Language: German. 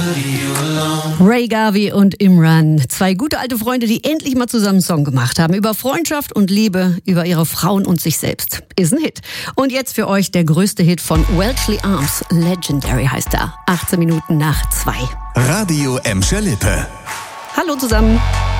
Ray Garvey und Imran, zwei gute alte Freunde, die endlich mal zusammen einen Song gemacht haben. Über Freundschaft und Liebe, über ihre Frauen und sich selbst. Ist ein Hit. Und jetzt für euch der größte Hit von Welchley Arms. Legendary heißt er. 18 Minuten nach 2. Radio Emscher Lippe. Hallo zusammen.